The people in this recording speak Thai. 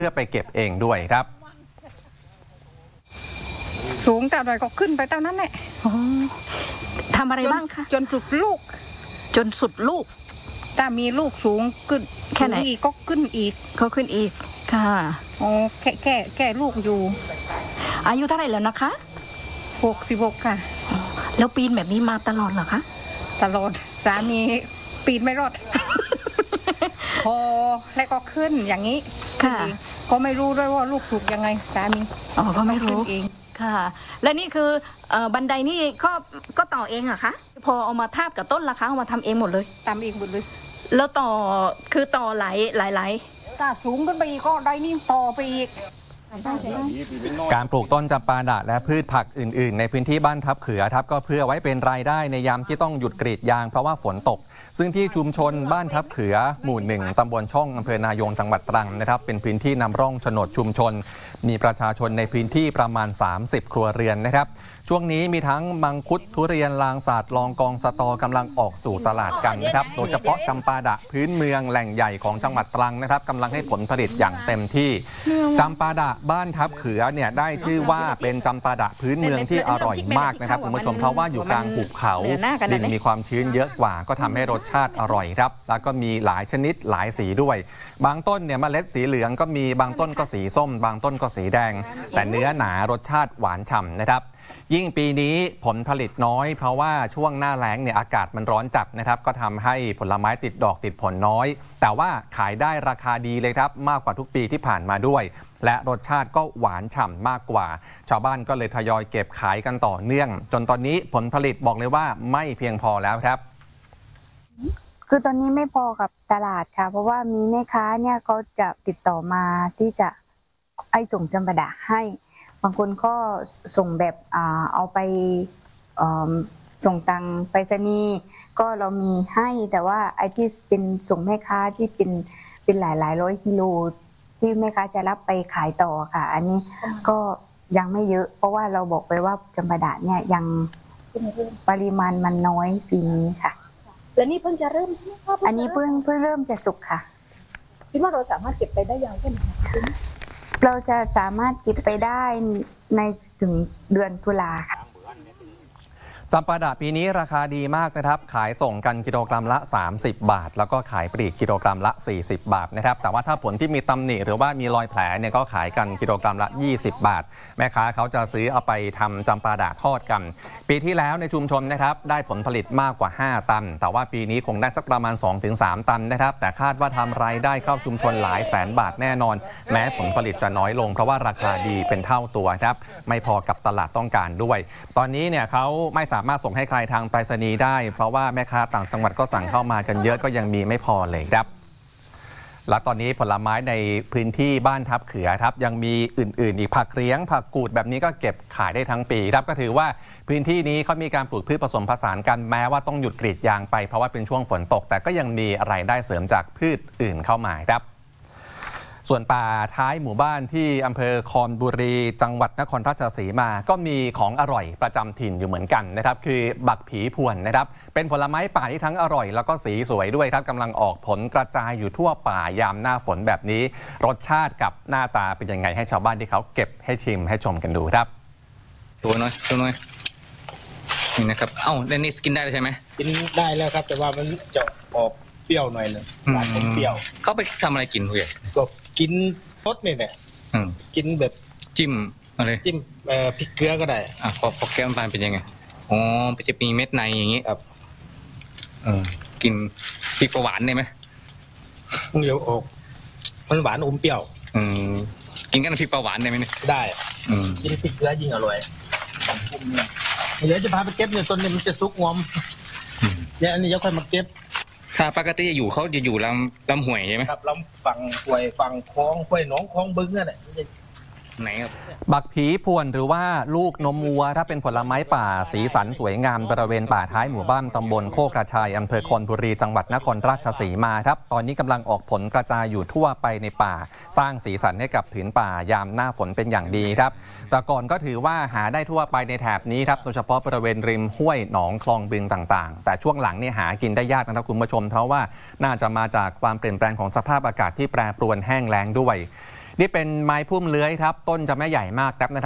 พื่อไปเก็บเองด้วยครับสูงแต่ใดก็ขึ้นไปเท่านั้นแหละทำอะไรบ้างคะจนสุดลูกจนสุดลูกถ้ามีลูกสูงขึ้นแค่ไหนอีกก็ขึ้นอีกเขาขึ้นอีกค่ะอ๋อแค่ลูกอยู่อายุเท่าไหร่แล้วนะคะ 66ค่ะแล้วปีนแบบนี้มาตลอดเหรอคะตลอดสามีปีนไม่รอด พอแล้วก็ขึ้นอย่างนี้ค่ะก็ไม่รู้ด้วยว่าลูกถูกยังไงสามีก็ไม่รู้เองค่ะและนี่คือบันไดนี่ก็ต่อเองเหรอคะพอเอามาทาบกับต้นราคาเอามาทำเองหมดเลยทำเองหมดเลยแล้วต่อคือต่อหลายถ้าสูงขึ้นไปอีกก็ได้นี่ต่อไปอีกการปลูกต้นจำปาดะและพืชผักอื่นๆในพื้นที่บ้านทับเขือครับก็เพื่อไว้เป็นรายได้ในยามที่ต้องหยุดกรีดยางเพราะว่าฝนตกซึ่งที่ชุมชนบ้านทับเขือหมู่1ตำบลช่องอำเภอนายงจังหวัดตรังนะครับเป็นพื้นที่นำร่องโฉนดชุมชนมีประชาชนในพื้นที่ประมาณ30ครัวเรือนนะครับช่วงนี้มีทั้งมังคุดทุเรียนลางสาดลองกองสตอกำลังออกสู่ตลาดกันนะครับโดยเฉพาะจำปาดะพื้นเมืองแหล่งใหญ่ของจังหวัดตรังนะครับกำลังให้ผลผลิตอย่างเต็มที่จำปาดะบ้านทับเขือเนี่ยได้ชื่อว่าเป็นจำปาดะพื้นเมืองที่อร่อยมากนะครับคุณผู้ชมเพราะว่าอยู่กลางหุบเขาดินมีความชื้นเยอะกว่าก็ทำให้รสชาติอร่อยครับแล้วก็มีหลายชนิดหลายสีด้วยบางต้นเนี่ยเมล็ดสีเหลืองก็มีบางต้นก็สีส้มบางต้นก็สีแดงแต่เนื้อหนารสชาติหวานฉ่ำนะครับยิ่งปีนี้ผลผลิตน้อยเพราะว่าช่วงหน้าแล้งเนี่ยอากาศมันร้อนจัดนะครับก็ทำให้ผลไม้ติดดอกติดผลน้อยแต่ว่าขายได้ราคาดีเลยครับมากกว่าทุกปีที่ผ่านมาด้วยและรสชาติก็หวานฉ่ำมากกว่าชาวบ้านก็เลยทยอยเก็บขายกันต่อเนื่องจนตอนนี้ผลผลิตบอกเลยว่าไม่เพียงพอแล้วครับคือตอนนี้ไม่พอกับตลาดค่ะเพราะว่ามีแม่ค้าเนี่ยเขาจะติดต่อมาที่จะส่งจำปาดะให้บางคนก็ส่งแบบเอาไปส่งตังไปรษณีย์ก็เรามีให้แต่ว่าไอ้ที่เป็นส่งแม่ค้าที่เป็นหลายร้อยกิโลที่แม่ค้าจะรับไปขายต่อค่ะอันนี้ก็ยังไม่เยอะเพราะว่าเราบอกไปว่าจำปาดะเนี่ยยังปริมาณมันน้อยปีนี้ค่ะและนี่เพิ่งจะเริ่มใช่ไหมครับอันนี้เพิ่งเริ่มจะสุกค่ะคิดว่าเราสามารถเก็บไปได้ยาวแค่ไหนเราจะสามารถเก็บไปได้ในถึงเดือนตุลาค่ะจำปาดะปีนี้ราคาดีมากนะครับขายส่งกันกิโลกรัมละ30บาทแล้วก็ขายปลีกกิโลกรัมละ40บาทนะครับแต่ว่าถ้าผลที่มีตำหนิหรือว่ามีรอยแผลเนี่ยก็ขายกันกิโลกรัมละ20บาทแม่ค้าเขาจะซื้อเอาไปทำจำปาดะทอดกันปีที่แล้วในชุมชนนะครับได้ผลผลิตมากกว่า5ตันแต่ว่าปีนี้คงได้สักประมาณ 2-3 ตันนะครับแต่คาดว่าทำรายได้เข้าชุมชนหลายแสนบาทแน่นอนแม้ผลผลิตจะน้อยลงเพราะว่าราคาดีเป็นเท่าตัวครับไม่พอกับตลาดต้องการด้วยตอนนี้เนี่ยเขาไม่สามารถส่งให้ใครทางไปรษณีย์ได้เพราะว่าแม่ค้าต่างจังหวัดก็สั่งเข้ามากันเยอะก็ยังมีไม่พอเลยครับและตอนนี้ผลไม้ในพื้นที่บ้านทับเขือครับยังมีอื่นๆอีกผักเลี้ยงผักกูดแบบนี้ก็เก็บขายได้ทั้งปีครับก็ถือว่าพื้นที่นี้เขามีการปลูกพืชผสมผสานกันแม้ว่าต้องหยุดกรีดยางไปเพราะว่าเป็นช่วงฝนตกแต่ก็ยังมีรายได้เสริมจากพืชอื่นเข้ามาครับส่วนป่าท้ายหมู่บ้านที่อำเภอคอนบุรีจังหวัดนครราชสีมาก็มีของอร่อยประจำถิ่นอยู่เหมือนกันนะครับคือบักผีพวนนะครับเป็นผลไม้ป่าที่ทั้งอร่อยแล้วก็สีสวยด้วยครับกำลังออกผลกระจายอยู่ทั่วป่ายามหน้าฝนแบบนี้รสชาติกับหน้าตาเป็นยังไงให้ชาวบ้านที่เขาเก็บให้ชิมให้ชมกันดูครับตัวน้อยนี่นะครับเอ้าแล้วนี่กินได้ใช่ไหมกินได้แล้วครับแต่ว่ามันจะออกเปรี้ยวหน่อยเลยหวานเปรี้ยวเขาไปทำอะไรกินเพื่อนก็กินรสนี่แหละกินแบบจิ้มอะไรจิ้มพริกเกลือก็ได้พอแก้มปานเป็นยังไงอ๋อจะมีเม็ดในอย่างนี้ครับกินพริกหวานได้ไหมเดี๋ยวออกมันหวานอมเปรี้ยวกินกันพริกหวานได้ไหมเนี่ยได้กินพริกเกลือยิ่งอร่อยเดี๋ยวจะพาไปเก็บเนี่ยต้นนี้มันจะซุกงอมเนี่ยอันนี้จะค่อยมาเก็บถ้าปกติอยู่เขาจะอยู่ลำห้วยใช่ไหมครับลำฝั่งห้วยฝั่งคลองห้วยหนองคลองบึงนั่นแหละไหนครับบักผีพวนหรือว่าลูกนมวัวถ้าเป็นผลไม้ป่าสีสันสวยงามบริเวณป่าท้ายหมู่บ้านตำบลโคกระชายอำเภอคอนบุรีจังหวัดนครราชสีมาครับตอนนี้กำลังออกผลกระจายอยู่ทั่วไปในป่าสร้างสีสันให้กับผืนป่ายามหน้าฝนเป็นอย่างดีครับแต่ก่อนก็ถือว่าหาได้ทั่วไปในแถบนี้ครับโดยเฉพาะบริเวณริมห้วยหนองคลองบึงต่างๆแต่ช่วงหลังเนี่ยหากินได้ยากนะครับคุณผู้ชมเพราะว่าน่าจะมาจากความเปลี่ยนแปลงของสภาพอากาศที่แปรปรวนแห้งแล้งด้วยนี่เป็นไม้พุ่มเลื้อยครับต้นจะไม่ใหญ่มากครับ